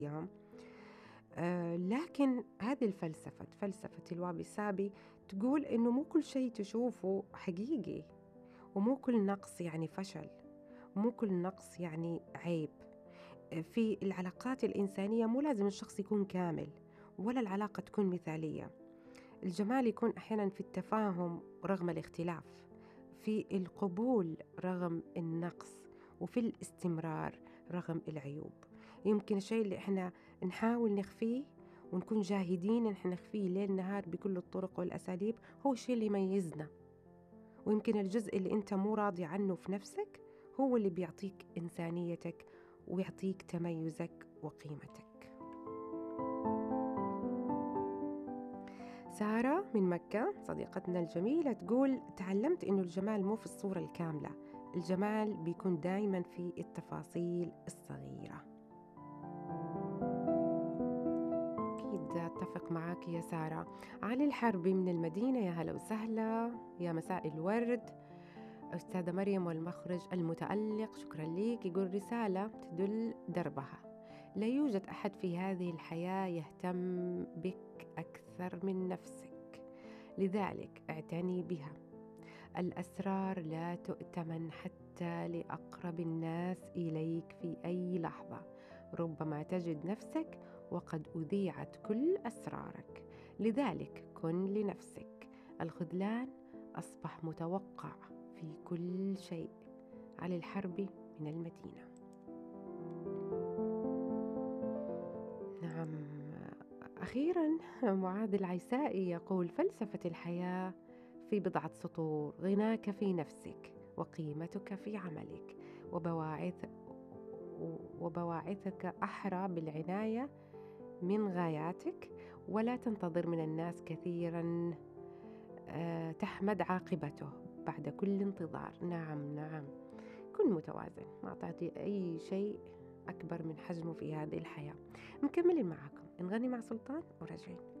أيام. لكن هذه فلسفة الوابي السابي تقول إنه مو كل شيء تشوفه حقيقي، ومو كل نقص يعني فشل، ومو كل نقص يعني عيب. في العلاقات الإنسانية مو لازم الشخص يكون كامل، ولا العلاقة تكون مثالية. الجمال يكون أحيانا في التفاهم رغم الاختلاف، في القبول رغم النقص، وفي الاستمرار رغم العيوب. يمكن الشيء اللي احنا نحاول نخفيه ونكون جاهدين ان احنا نخفيه ليل نهار بكل الطرق والأساليب هو الشيء اللي يميزنا. ويمكن الجزء اللي انت مو راضي عنه في نفسك هو اللي بيعطيك إنسانيتك ويعطيك تميزك وقيمتك. سارة من مكة صديقتنا الجميلة تقول: تعلمت إنه الجمال مو في الصورة الكاملة، الجمال بيكون دايما في التفاصيل الصغيرة. أكيد أتفق معاك يا سارة. علي الحربي من المدينة، يا هلا وسهلا، يا مساء الورد. أستاذة مريم والمخرج المتألق، شكرا ليك. يقول: رسالة تدل دربها: لا يوجد أحد في هذه الحياة يهتم بك أكثر من نفسك، لذلك اعتني بها. الأسرار لا تؤتمن حتى لأقرب الناس إليك في أي لحظة، ربما تجد نفسك وقد أذيعت كل أسرارك، لذلك كن لنفسك. الخذلان أصبح متوقع في كل شيء. علي الحربي من المدينة. نعم. أخيرا معاذ العيسائي يقول: فلسفة الحياة في بضعة سطور: غناك في نفسك، وقيمتك في عملك، وبواعث وبواعثك أحرى بالعناية من غاياتك، ولا تنتظر من الناس كثيرا تحمد عاقبته بعد كل انتظار. نعم نعم، كن متوازن، ما تعطي أي شيء أكبر من حجمه في هذه الحياة. مكملين معاكم، نغني مع سلطان وراجعين.